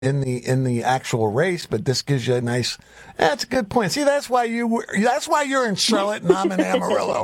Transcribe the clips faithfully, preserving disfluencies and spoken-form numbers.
in the in the actual race, but this gives you a nice. That's a good point. See, that's why you were, that's why you're in Charlotte and I'm in Amarillo.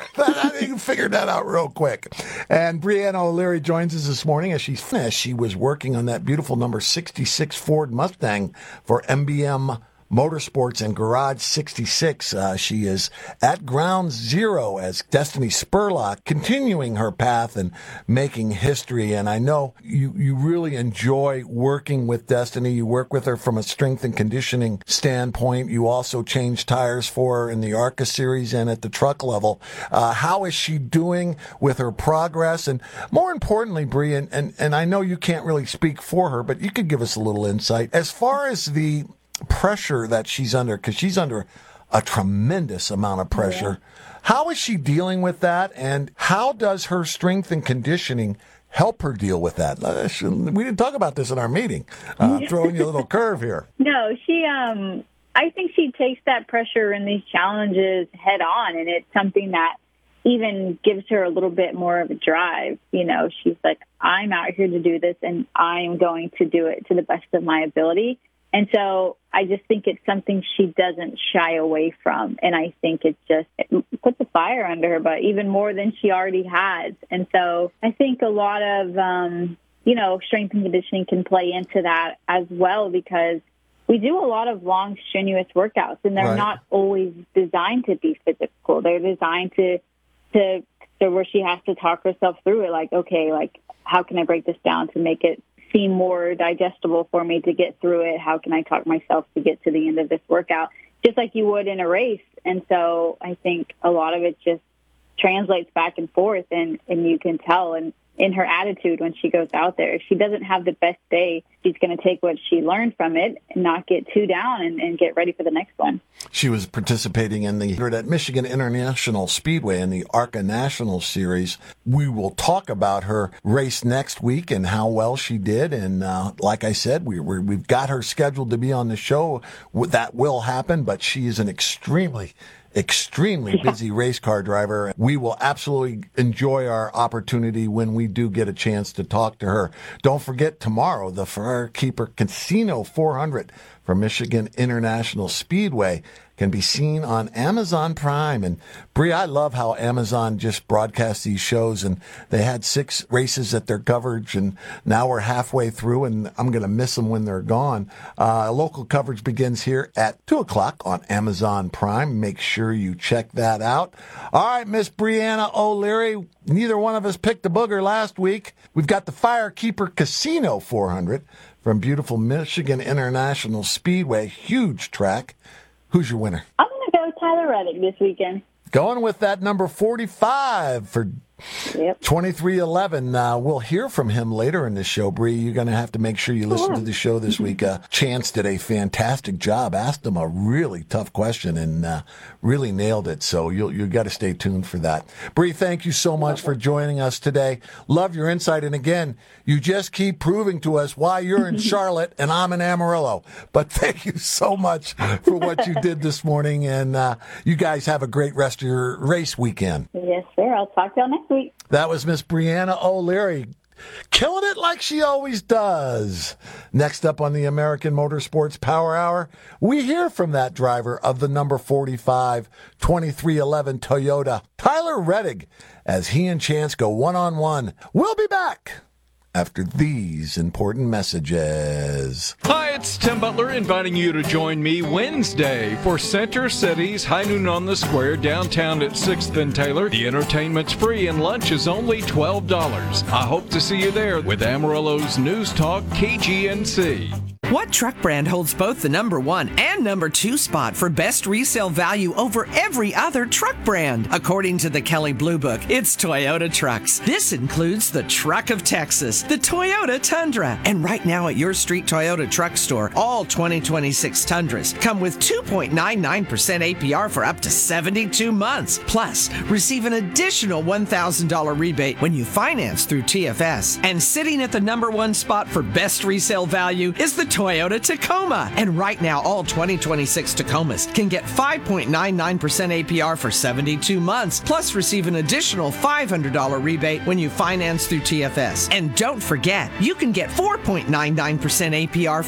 I think you figured that out real quick. And Brianna O'Leary joins us this morning as she finished. She was working on that beautiful number sixty-six Ford Mustang for M B M Motorsports and Garage sixty-six. Uh, she is at ground zero as Destiny Spurlock, continuing her path and making history. And I know you, you really enjoy working with Destiny. You work with her from a strength and conditioning standpoint. You also change tires for her in the ARCA series and at the truck level. Uh, how is she doing with her progress? And more importantly, Bree, and, and, and I know you can't really speak for her, but you could give us a little insight. As far as the pressure that she's under, because she's under a tremendous amount of pressure. Yeah. How is she dealing with that, and how does her strength and conditioning help her deal with that? We didn't talk about this in our meeting. Uh, throwing you a little curve here. No, she. Um, I think she takes that pressure and these challenges head on, and it's something that even gives her a little bit more of a drive. You know, she's like, I'm out here to do this, and I'm going to do it to the best of my ability. And so I just think it's something she doesn't shy away from. And I think it just it puts a fire under her, but even more than she already has. And so I think a lot of, um, you know, strength and conditioning can play into that as well, because we do a lot of long, strenuous workouts, and they're right. not always designed to be physical. They're designed to, to, to where she has to talk herself through it. Like, okay, like, how can I break this down to make it seem more digestible for me to get through it? How can I talk myself to get to the end of this workout, just like you would in a race? And so I think a lot of it just translates back and forth, and, and you can tell in, in her attitude when she goes out there. If she doesn't have the best day, she's going to take what she learned from it and not get too down and, and get ready for the next one. She was participating in the at Michigan International Speedway in the ARCA National Series. We will talk about her race next week and how well she did. And uh, like I said, we, we're, we've got her scheduled to be on the show. That will happen, but she is an extremely extremely busy race car driver. We will absolutely enjoy our opportunity when we do get a chance to talk to her. Don't forget tomorrow, the Firekeeper Casino four hundred from Michigan International Speedway can be seen on Amazon Prime. And Bree, I love how Amazon just broadcasts these shows, and they had six races at their coverage, and now we're halfway through, and I'm going to miss them when they're gone. Uh, local coverage begins here at two o'clock on Amazon Prime. Make sure you check that out. All right, Miss Brianna O'Leary, neither one of us picked a booger last week. We've got the Firekeeper Casino four hundred from beautiful Michigan International Speedway, huge track. Who's your winner? I'm going to go with Tyler Reddick this weekend. Going with that number forty-five for yep. twenty-three eleven. Uh, we'll hear from him later in the show, Bree. You're going to have to make sure you listen sure. to the show this week. Uh, Chance did a fantastic job. Asked him a really tough question and uh, really nailed it. So you'll, you've got to stay tuned for that. Bree, thank you so much for joining us today. Love your insight. And again, you just keep proving to us why you're in Charlotte and I'm in Amarillo. But thank you so much for what you did this morning. And uh, you guys have a great rest of your race weekend. Yes, sir. I'll talk to y'all next week. That was Miss Brianna O'Leary, killing it like she always does. Next up on the American Motorsports Power Hour, we hear from that driver of the number forty-five, twenty-three eleven Toyota, Tyler Reddick, as he and Chance go one-on-one. We'll be back after these important messages. Hi, it's Tim Butler inviting you to join me Wednesday for Center City's High Noon on the Square downtown at sixth and Taylor. The entertainment's free and lunch is only twelve dollars. I hope to see you there with Amarillo's News Talk K G N C. What truck brand holds both the number one and number two spot for best resale value over every other truck brand? According to the Kelley Blue Book, it's Toyota Trucks. This includes the Truck of Texas, the Toyota Tundra. And right now at your street Toyota truck store, all twenty twenty-six Tundras come with two point nine nine percent A P R for up to seventy-two months. Plus, receive an additional one thousand dollars rebate when you finance through T F S. And sitting at the number one spot for best resale value is the Toyota Tacoma. And right now, all twenty twenty-six Tacomas can get five point nine nine percent A P R for seventy-two months, plus receive an additional five hundred dollars rebate when you finance through T F S. And don't forget, you can get four point nine nine percent A P R